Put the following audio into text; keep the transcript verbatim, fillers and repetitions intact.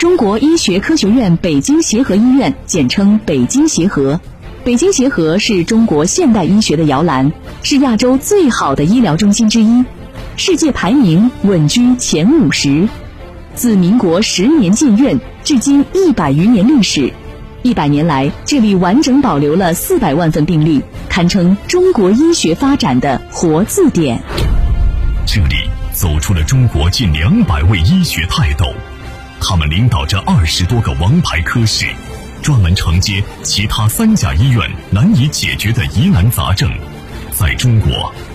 中国医学科学院北京协和医院，简称北京协和。北京协和是中国现代医学的摇篮，是亚洲最好的医疗中心之一，世界排名稳居前五十。自民国十年建院，至今一百余年历史。一百年来，这里完整保留了四百万份病例，堪称中国医学发展的活字典。 这里走出了中国近两百位医学泰斗，他们领导着二十多个王牌科室，专门承接其他三甲医院难以解决的疑难杂症，在中国